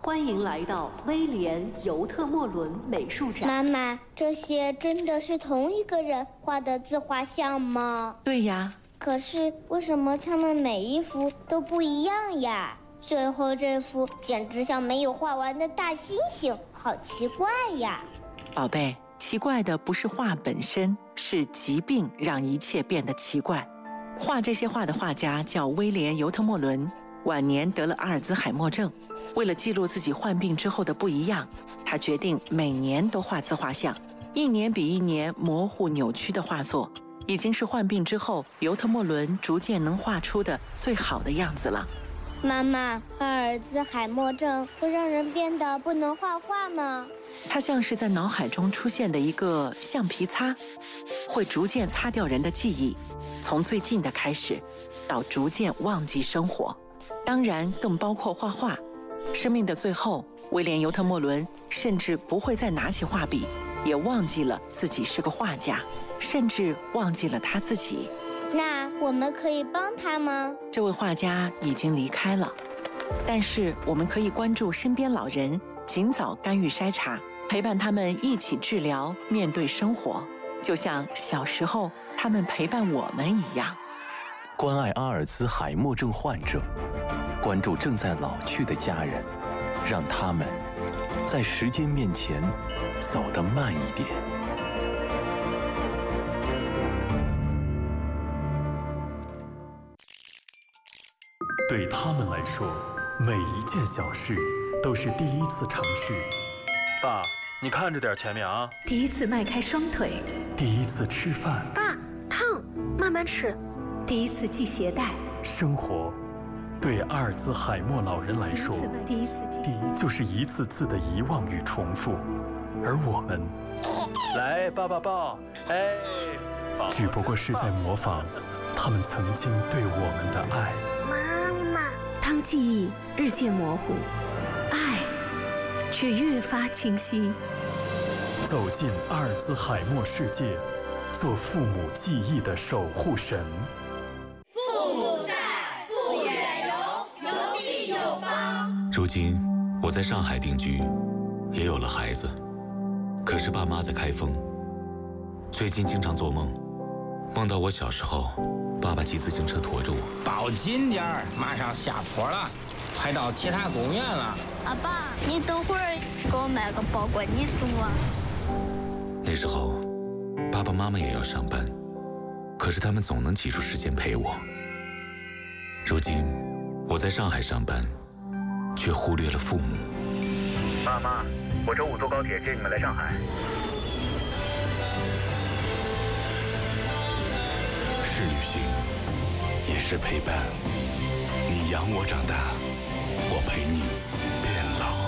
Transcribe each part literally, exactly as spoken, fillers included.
欢迎来到威廉·尤特莫伦美术展。 妈妈，这些真的是同一个人画的自画像吗？ 对呀。 可是为什么他们每一幅都不一样呀？最后这幅简直像没有画完的大猩猩，好奇怪呀！ 宝贝，奇怪的不是画本身，是疾病让一切变得奇怪。画这些画的画家叫威廉·尤特莫伦，晚年得了阿尔兹海默症。为了记录自己患病之后的不一样，他决定每年都画自画像，一年比一年模糊扭曲的画作，已经是患病之后尤特莫伦逐渐能画出的最好的样子了。 妈妈，阿尔兹海默症会让人变得不能画画吗？ 它像是在脑海中出现的一个橡皮擦，会逐渐擦掉人的记忆，从最近的开始，到逐渐忘记生活，当然更包括画画。生命的最后，威廉·尤特莫伦甚至不会再拿起画笔，也忘记了自己是个画家，甚至忘记了他自己。 那我们可以帮他吗？ 这位画家已经离开了，但是我们可以关注身边老人，尽早干预筛查，陪伴他们一起治疗，面对生活，就像小时候他们陪伴我们一样。 关爱阿尔兹海默症患者，关注正在老去的家人，让他们在时间面前走得慢一点。 对他们来说，每一件小事都是第一次尝试。 爸，你看着点前面啊！ 第一次迈开双腿， 第一次吃饭。 爸，烫，慢慢吃。第一次系鞋带。 生活，对阿尔兹海默老人来说， 第一次系， 第一就是一次次的遗忘与重复，而我们， 来抱抱抱，哎， 只不过是在模仿他们曾经对我们的爱。 当记忆日渐模糊，爱却越发清晰。 走进阿尔兹海默世界，做父母记忆的守护神。 父母在，不远游，游必有方。 如今我在上海定居，也有了孩子，可是爸妈在开封。最近经常做梦，梦到我小时候，爸爸骑自行车驮着我。 抱紧点儿，马上下坡了，快到铁塔公园了。 阿爸，你等会儿给我买个包裹，你送我。 那时候，爸爸妈妈也要上班，可是他们总能挤出时间陪我。如今，我在上海上班，却忽略了父母。 爸妈，我周五坐高铁接你们来上海。 是旅行，也是陪伴。你养我长大，我陪你变老。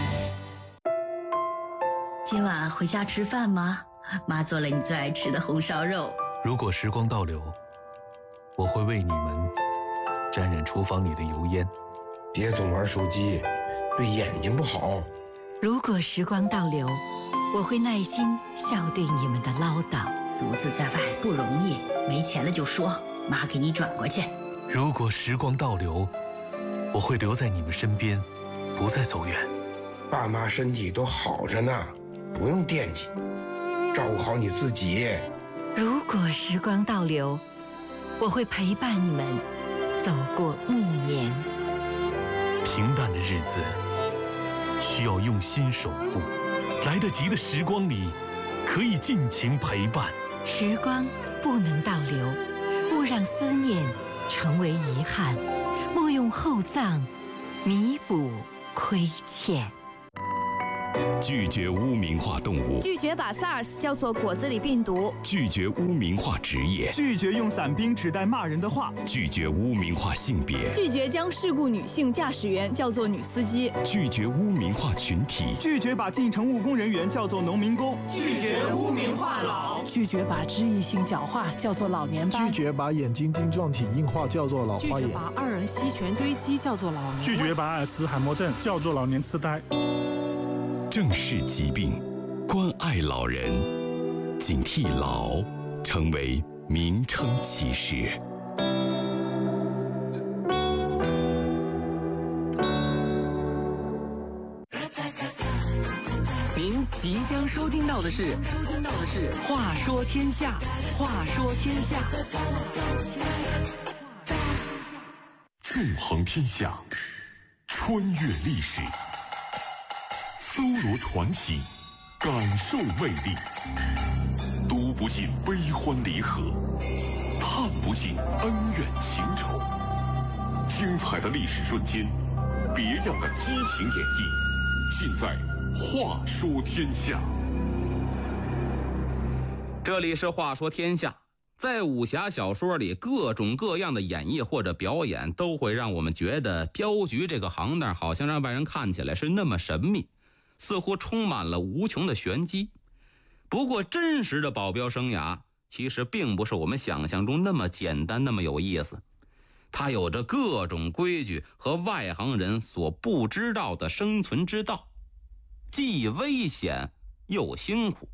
今晚回家吃饭吗？妈做了你最爱吃的红烧肉。 如果时光倒流，我会为你们沾染厨房里的油烟。 别总玩手机，对眼睛不好。 如果时光倒流，我会耐心笑对你们的唠叨。独自在外不容易，没钱了就说，妈给你转过去。 如果时光倒流，我会留在你们身边，不再走远。 爸妈身体都好着呢，不用惦记，照顾好你自己。 如果时光倒流，我会陪伴你们走过暮年。 平淡的日子需要用心守护，来得及的时光里可以尽情陪伴。 时光不能倒流，勿让思念成为遗憾，莫用厚葬弥补亏欠。 拒绝污名化动物， 拒绝把 SARS 叫做果子狸病毒， 拒绝污名化职业， 拒绝用伞兵指代骂人的话， 拒绝污名化性别， 拒绝将事故女性驾驶员叫做女司机， 拒绝污名化群体， 拒绝把进城务工人员叫做农民工， 拒绝污名化老， 拒绝把脂溢性角化叫做老年斑， 拒绝把眼睛晶状体硬化叫做老花眼， 拒绝把二人烯醛堆积叫做老年， 拒绝把阿尔兹海默症叫做老年痴呆。 正视疾病，关爱老人，警惕老，成为名称启示。 即将收听到的是，收听到的是《话说天下》，话说天下， 纵横天下，穿越历史，搜罗传奇，感受魅力，读不尽悲欢离合，探不尽恩怨情仇。精彩的历史瞬间，别样的激情演绎，尽在话说天下。 这里是话说天下。在武侠小说里，各种各样的演绎或者表演都会让我们觉得镖局这个行当好像让外人看起来是那么神秘，似乎充满了无穷的玄机。不过真实的保镖生涯其实并不是我们想象中那么简单，那么有意思。它有着各种规矩和外行人所不知道的生存之道，既危险又辛苦。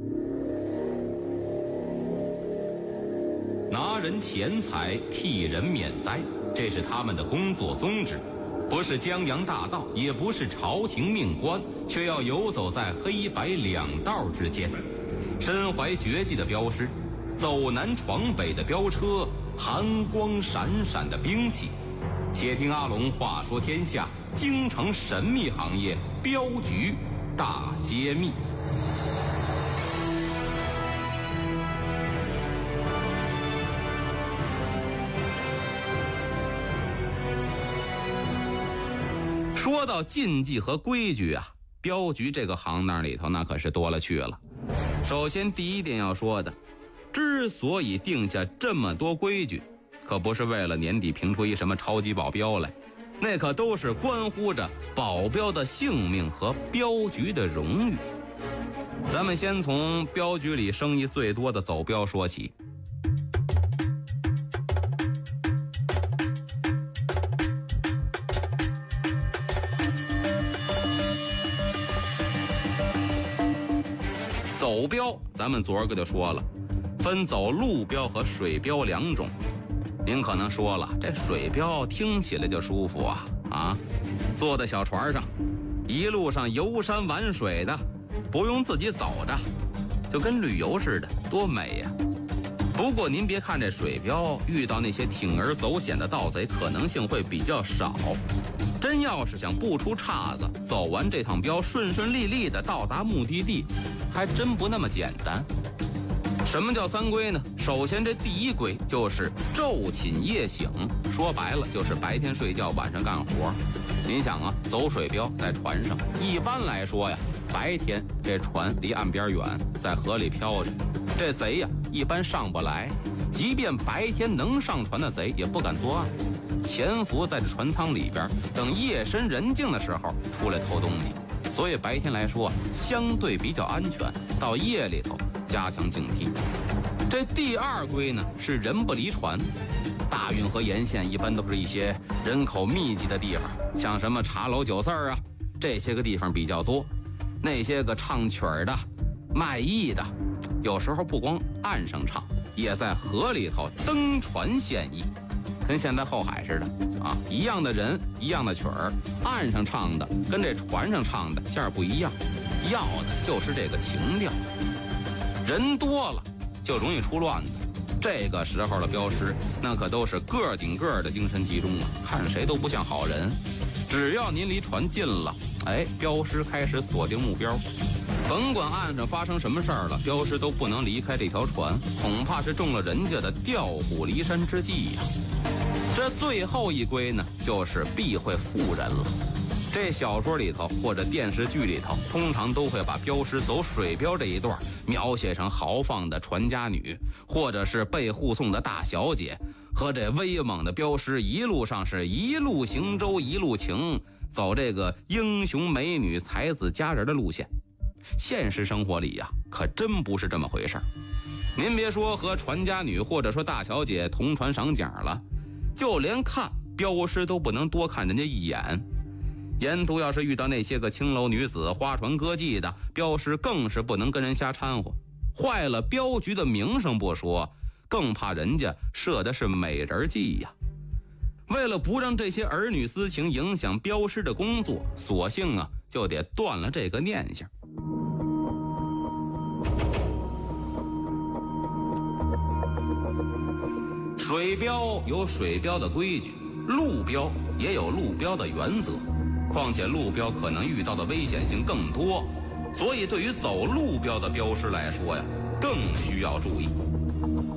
拿人钱财，替人免灾，这是他们的工作宗旨，不是江洋大盗，也不是朝廷命官，却要游走在黑白两道之间。身怀绝技的镖师，走南闯北的镖车，寒光闪闪的兵器。且听阿龙话说天下，京城神秘行业镖局大揭秘。说到禁忌和规矩啊，镖局这个行当里头那可是多了去了。首先第一点要说的，之所以定下这么多规矩，可不是为了年底评出一什么超级保镖来，那可都是关乎着保镖的性命和镖局的荣誉。咱们先从镖局里生意最多的走镖说起。走镖咱们昨儿个就说了，分走路镖和水镖两种。您可能说了，这水镖听起来就舒服啊啊，坐在小船上，一路上游山玩水的，不用自己走着，就跟旅游似的，多美呀！不过您别看这水镖遇到那些铤而走险的盗贼可能性会比较少，真要是想不出岔子，走完这趟镖顺顺利利的到达目的地，还真不那么简单。什么叫三规呢？首先这第一规就是昼寝夜醒，说白了就是白天睡觉，晚上干活。您想啊，走水镖在船上，一般来说呀，白天这船离岸边远，在河里漂着，这贼呀一般上不来，即便白天能上船的贼也不敢作案，潜伏在这船舱里边，等夜深人静的时候出来偷东西。所以白天来说相对比较安全，到夜里头加强警惕。这第二规呢是人不离船。大运河沿线一般都是一些人口密集的地方，像什么茶楼酒肆啊，这些个地方比较多。那些个唱曲儿的、卖艺的，有时候不光岸上唱，也在河里头登船献艺，跟现在后海似的啊，一样的人，一样的曲儿，岸上唱的跟这船上唱的价不一样，要的就是这个情调。人多了就容易出乱子，这个时候的镖师那可都是个顶个的精神集中啊，看谁都不像好人。只要您离船近了，哎，镖师开始锁定目标，甭管岸上发生什么事儿了，镖师都不能离开这条船，恐怕是中了人家的调虎离山之计呀。这最后一规呢，就是避讳妇人了。这小说里头或者电视剧里头，通常都会把镖师走水镖这一段描写成豪放的船家女，或者是被护送的大小姐，和这威猛的镖师一路上是一路行舟一路情，走这个英雄美女才子佳人的路线。现实生活里呀，可真不是这么回事儿。您别说和船家女或者说大小姐同船赏景了，就连看镖师都不能多看人家一眼。沿途要是遇到那些个青楼女子、花船歌妓的，镖师更是不能跟人瞎掺和，坏了镖局的名声不说，更怕人家设的是美人计呀。为了不让这些儿女私情影响镖师的工作，索性啊就得断了这个念想。 水标有水标的规矩，路标也有路标的原则。况且路标可能遇到的危险性更多，所以对于走路标的标识来说呀，更需要注意。